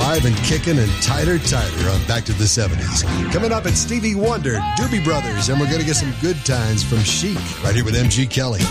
alive and kicking and tighter on Back to the 70s. Coming up, it's Stevie Wonder, Doobie Brothers, and we're going to get some good times from Chic right here with M.G. Kelly.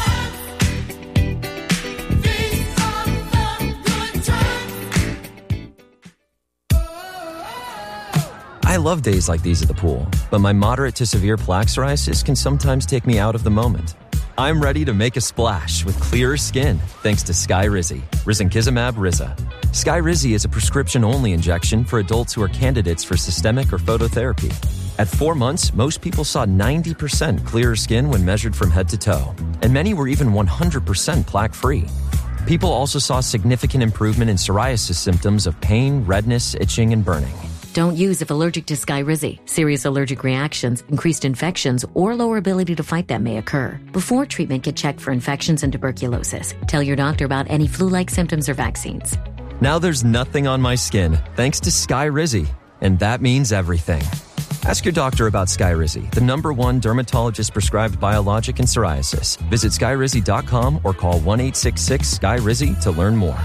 I love days like these at the pool, but my moderate to severe plaque psoriasis can sometimes take me out of the moment. I'm ready to make a splash with clearer skin thanks to Skyrizi, risankizumab Riza. Skyrizi is a prescription-only injection for adults who are candidates for systemic or phototherapy. At 4 months, most people saw 90% clearer skin when measured from head to toe, and many were even 100% plaque-free. People also saw significant improvement in psoriasis symptoms of pain, redness, itching, and burning. Don't use if allergic to Skyrizi. Serious allergic reactions, increased infections, or lower ability to fight them may occur. Before treatment, get checked for infections and tuberculosis. Tell your doctor about any flu-like symptoms or vaccines. Now there's nothing on my skin thanks to Skyrizi, and that means everything. Ask your doctor about Skyrizi, the #1 dermatologist-prescribed biologic in psoriasis. Visit Skyrizi.com or call 1-866-SKYRIZI to learn more.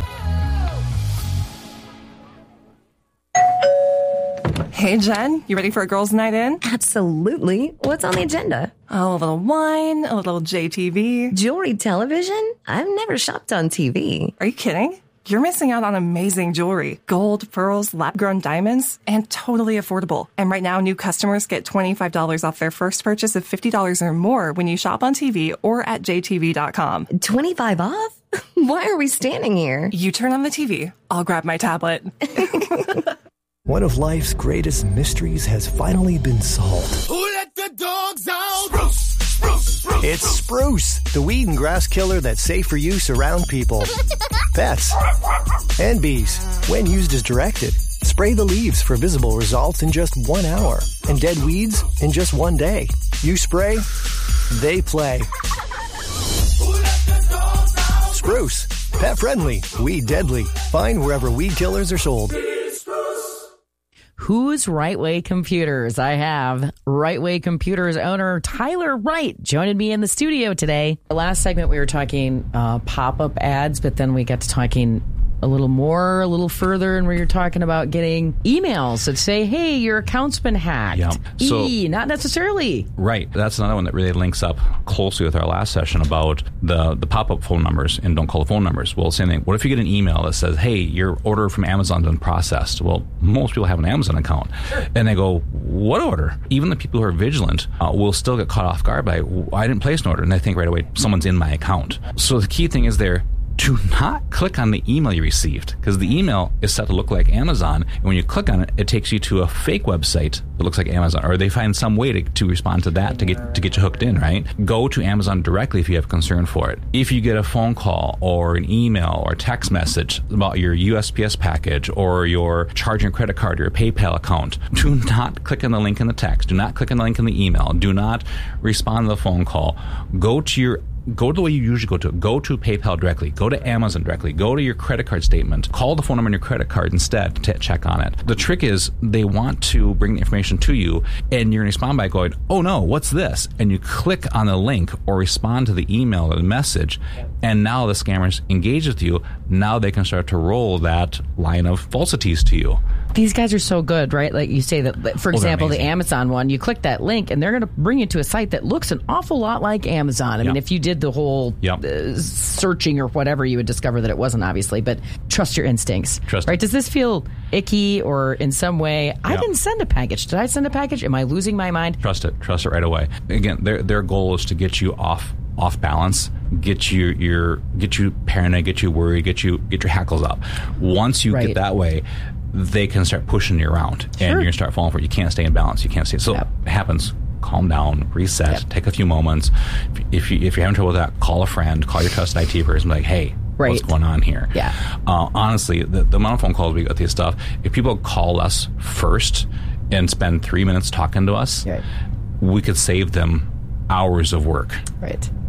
Hey, Jen, you ready for a girls' night in? Absolutely. What's on the agenda? Oh, a little wine, a little JTV. Jewelry television? I've never shopped on TV. Are you kidding? You're missing out on amazing jewelry. Gold, pearls, lab-grown diamonds, and totally affordable. And right now, new customers get $25 off their first purchase of $50 or more when you shop on TV or at jtv.com. 25 off? Why are we standing here? You turn on the TV. I'll grab my tablet. One of life's greatest mysteries has finally been solved. Who let the dogs out? Spruce, spruce, spruce. It's Spruce, the weed and grass killer that's safe for use around people, pets, and bees. When used as directed, spray the leaves for visible results in just 1 hour, and dead weeds in just 1 day. You spray, they play. Who let the dogs out? Spruce, pet friendly, weed deadly. Find wherever weed killers are sold. Who's Right Way Computers? I have Right Way Computers owner Tyler Wright joining me in the studio today. The last segment we were talking pop-up ads, but then we got to talking a little further, and we were talking about getting emails that say, hey, your account's been hacked. Yeah. So, not necessarily. Right. That's another one that really links up closely with our last session about the pop-up phone numbers and don't call the phone numbers. Well, same thing. What if you get an email that says, hey, your order from Amazon's been processed? Well, most people have an Amazon account. Sure. And they go, what order? Even the people who are vigilant will still get caught off guard by, I didn't place an order. And they think right away, someone's in my account. So the key thing is there, do not click on the email you received, because the email is set to look like Amazon, and when you click on it, it takes you to a fake website that looks like Amazon, or they find some way to respond to that to get you hooked in, right? Go to Amazon directly if you have concern for it. If you get a phone call or an email or a text message about your USPS package or your charging credit card or your PayPal account, do not click on the link in the text. Do not click on the link in the email. Do not respond to the phone call. Go to the way you usually go to it. Go to PayPal directly. Go to Amazon directly. Go to your credit card statement. Call the phone number on your credit card instead to check on it. The trick is they want to bring the information to you, and you're going to respond by going, oh no, what's this? And you click on the link or respond to the email or the message, and now the scammers engage with you. Now they can start to roll that line of falsities to you. These guys are so good, right? Like you say that, for example, the Amazon one, you click that link and they're going to bring you to a site that looks an awful lot like Amazon. I mean, if you did the whole searching or whatever, you would discover that it wasn't, obviously, but trust your instincts. Right? Does this feel icky or in some way, I didn't send a package. Did I send a package? Am I losing my mind? Trust it right away. Again, their goal is to get you off balance, get you paranoid, get you worried, get your hackles up. Once you get that way, they can start pushing you around, and you're going to start falling for it. You can't stay in balance. You can't stay. So it happens. Calm down, reset, take a few moments. If you're having trouble with that, call a friend, call your trusted IT person, like, hey, what's going on here? Honestly, the amount of phone calls we get these stuff, if people call us first and spend 3 minutes talking to us, we could save them hours of work.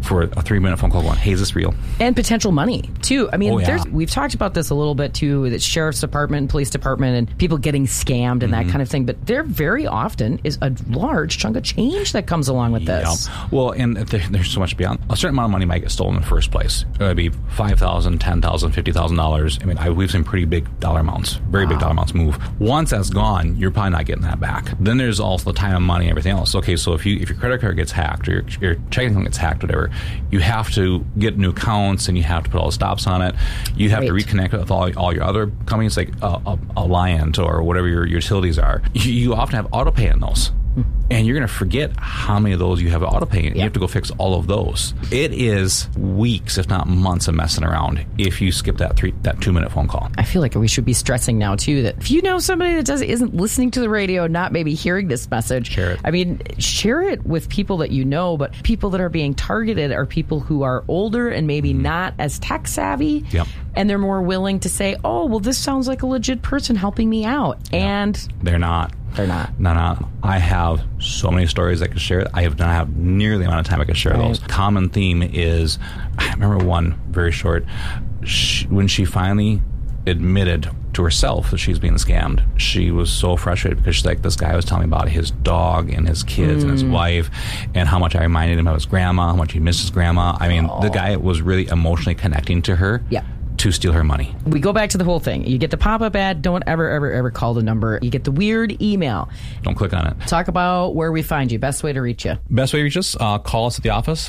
for a 3-minute phone call going, hey, is this real? And potential money, too. I mean, we've talked about this a little bit, too, the sheriff's department, police department, and people getting scammed and that kind of thing. But there very often is a large chunk of change that comes along with this. Well, and there's so much beyond. A certain amount of money might get stolen in the first place. It would be $5,000, $10,000, $50,000. I mean, we've seen pretty big dollar amounts, very big dollar amounts move. Once that's gone, you're probably not getting that back. Then there's also the time and money and everything else. Okay, so if your credit card gets hacked or your checking account gets hacked, whatever, you have to get new accounts and you have to put all the stops on it. You have to reconnect with all your other companies like Alliant or whatever your utilities are. You often have auto pay on those. And you're going to forget how many of those you have auto pay. You have to go fix all of those. It is weeks, if not months, of messing around if you skip that 2-minute phone call. I feel like we should be stressing now, too, that if you know somebody that isn't listening to the radio, not maybe hearing this message, share it. I mean, share it with people that you know, but people that are being targeted are people who are older and maybe not as tech savvy. Yep. And they're more willing to say, oh, well, this sounds like a legit person helping me out. Yep. And they're not. They're not. No. I have so many stories I could share. I have not have nearly the amount of time I could share those. Common theme is, I remember one very short, when she finally admitted to herself that she's being scammed. She was so frustrated because she's like, this guy was telling me about his dog and his kids and his wife and how much I reminded him of his grandma, how much he missed his grandma. I mean, the guy was really emotionally connecting to her. Yeah. To steal her money. We go back to the whole thing. You get the pop-up ad. Don't ever call the number. You get the weird email. Don't click on it. Talk about where we find you. Best way to reach you. Best way to reach us, call us at the office,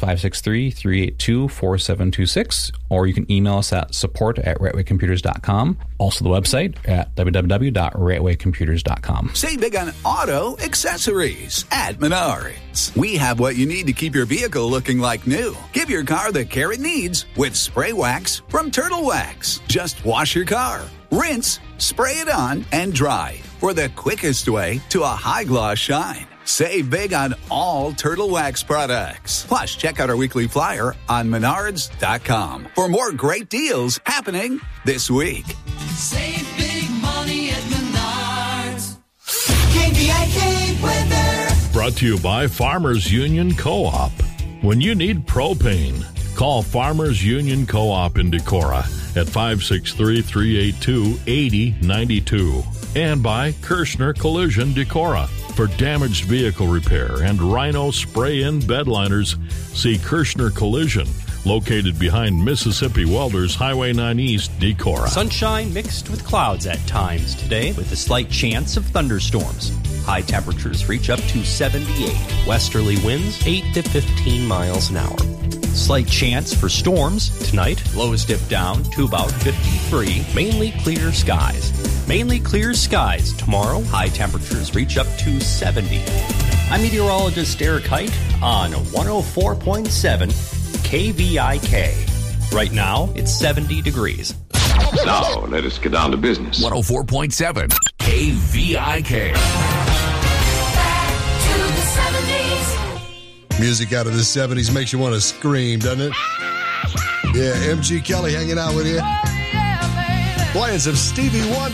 563-382-4726, or you can email us at support@rightwaycomputers.com. Also the website at www.rightwaycomputers.com. Save big on auto accessories at Menards. We have what you need to keep your vehicle looking like new. Give your car the care it needs with spray wax from Turtle Wax. Just wash your car, rinse, spray it on, and dry for the quickest way to a high gloss shine. Save big on all Turtle Wax products. Plus, check out our weekly flyer on Menards.com for more great deals happening this week. Save big money at Menards. KVIK weather. Brought to you by Farmers Union Co-op. When you need propane, call Farmers Union Co-op in Decorah at 563-382-8092. And by Kirshner Collision Decorah. For damaged vehicle repair and Rhino spray-in bed liners, see Kirshner Collision, located behind Mississippi Welders Highway 9 East, Decorah. Sunshine mixed with clouds at times today with a slight chance of thunderstorms. High temperatures reach up to 78. Westerly winds 8 to 15 miles an hour. Slight chance for storms tonight. Lows dip down to about 53. Mainly clear skies. Mainly clear skies tomorrow. High temperatures reach up to 70. I'm meteorologist Eric Height on 104.7 KVIK. Right now, it's 70 degrees. Now, let us get down to business. 104.7 KVIK. Back to the 70s. Music out of the 70s makes you want to scream, doesn't it? Yeah, MG Kelly hanging out with you. Playing some Stevie Wonder.